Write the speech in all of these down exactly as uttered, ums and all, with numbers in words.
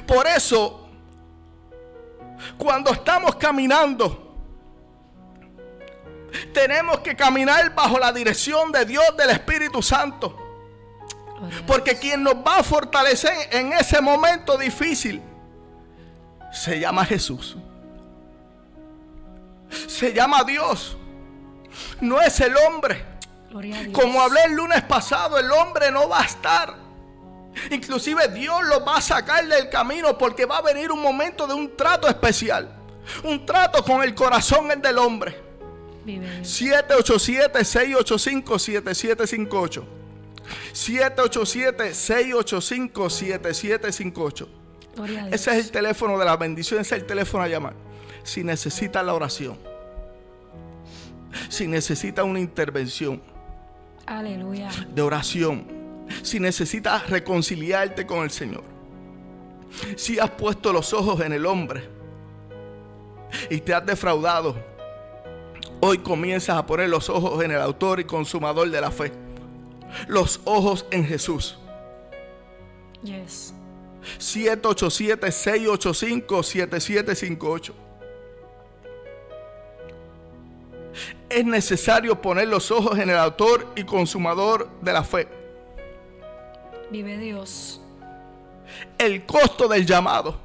Por eso, cuando estamos caminando, tenemos que caminar bajo la dirección de Dios, del Espíritu Santo. Porque quien nos va a fortalecer en ese momento difícil se llama Jesús. Se llama Dios. No es el hombre. Como hablé el lunes pasado, el hombre no va a estar. Inclusive Dios lo va a sacar del camino, porque va a venir un momento de un trato especial. Un trato con el corazón del hombre. siete ocho siete, seis ocho cinco, siete siete cinco ocho. siete ocho siete, seis ocho cinco, siete siete cinco ocho. Ese es el teléfono de la bendición. Ese es el teléfono a llamar. Si necesitas la oración, si necesitas una intervención, aleluya, de oración, si necesitas reconciliarte con el Señor, si has puesto los ojos en el hombre y te has defraudado, hoy comienzas a poner los ojos en el autor y consumador de la fe. Los ojos en Jesús. Yes. siete ocho siete, seis ocho cinco, siete siete cinco ocho. Es necesario poner los ojos en el autor y consumador de la fe. Vive Dios. El costo del llamado.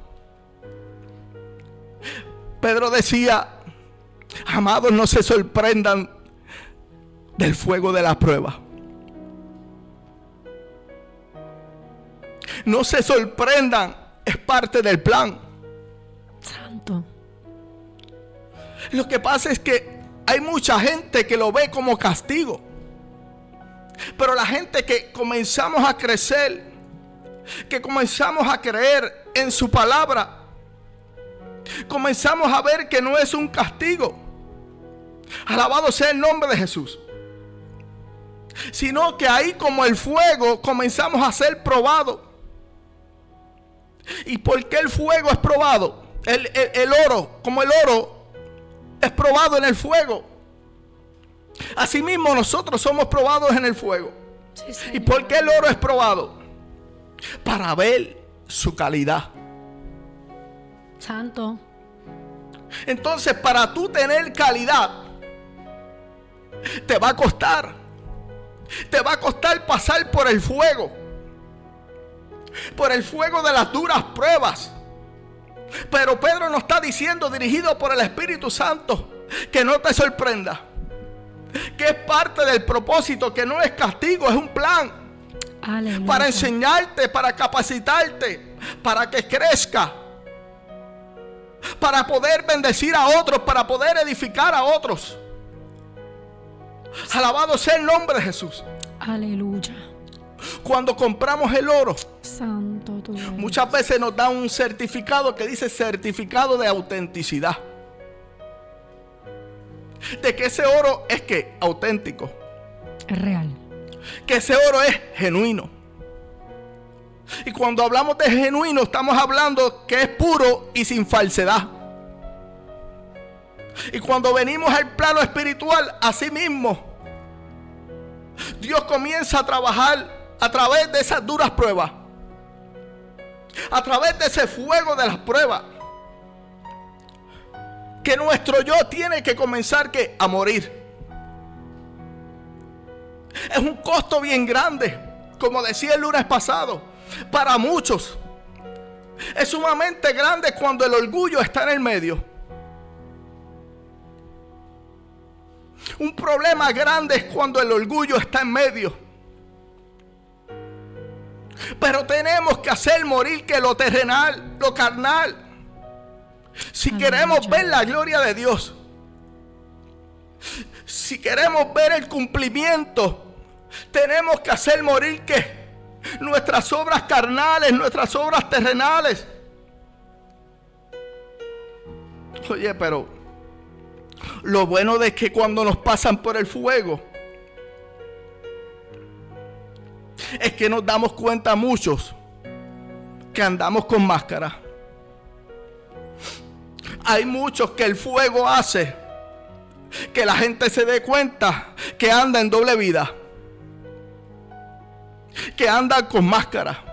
Pedro decía: amados, no se sorprendan del fuego de la prueba. No se sorprendan, es parte del plan. Santo. Lo que pasa es que hay mucha gente que lo ve como castigo. Pero la gente que comenzamos a crecer, que comenzamos a creer en su palabra, comenzamos a ver que no es un castigo. Alabado sea el nombre de Jesús. Sino que ahí, como el fuego, comenzamos a ser probados. ¿Y por qué el fuego es probado? El, el, el oro, como el oro es probado en el fuego, asimismo nosotros somos probados en el fuego. Sí, ¿y por qué el oro es probado? Para ver su calidad. Santo. Entonces, para tú tener calidad, te va a costar. Te va a costar pasar por el fuego. Por el fuego de las duras pruebas. Pero Pedro nos está diciendo, dirigido por el Espíritu Santo, que no te sorprenda, que es parte del propósito, que no es castigo, es un plan. Aleluya. Para enseñarte, para capacitarte, para que crezca, para poder bendecir a otros, para poder edificar a otros. Alabado sea el nombre de Jesús. Aleluya. Cuando compramos el oro, Santo, tú eres. Muchas veces nos dan un certificado que dice certificado de autenticidad. De que ese oro es que auténtico. Es real. Que ese oro es genuino. Y cuando hablamos de genuino, estamos hablando que es puro y sin falsedad. Y cuando venimos al plano espiritual, así mismo, Dios comienza a trabajar a través de esas duras pruebas, a través de ese fuego de las pruebas, que nuestro yo tiene que comenzar ¿qué? A morir. Es un costo bien grande, como decía el lunes pasado, para muchos. Es sumamente grande cuando el orgullo está en el medio. Un problema grande es cuando el orgullo está en medio. Pero tenemos que hacer morir que lo terrenal, lo carnal, si Aleluya. Queremos ver la gloria de Dios, si queremos ver el cumplimiento, tenemos que hacer morir que nuestras obras carnales, nuestras obras terrenales. Oye, pero lo bueno de que cuando nos pasan por el fuego es que nos damos cuenta muchos que andamos con máscara. Hay muchos que el fuego hace que la gente se dé cuenta que anda en doble vida, que anda con máscara.